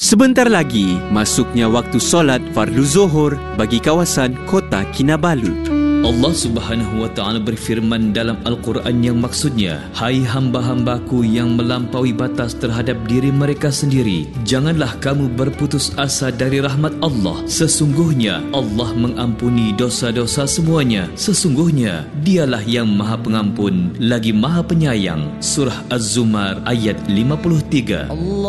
Sebentar lagi, masuknya waktu solat fardu Zuhur bagi kawasan Kota Kinabalu. Allah Subhanahu wa Ta'ala berfirman dalam Al-Quran yang maksudnya, hai hamba-hambaku yang melampaui batas terhadap diri mereka sendiri, janganlah kamu berputus asa dari rahmat Allah. Sesungguhnya Allah mengampuni dosa-dosa semuanya. Sesungguhnya Dialah yang Maha Pengampun lagi Maha Penyayang. Surah Az-Zumar ayat 53.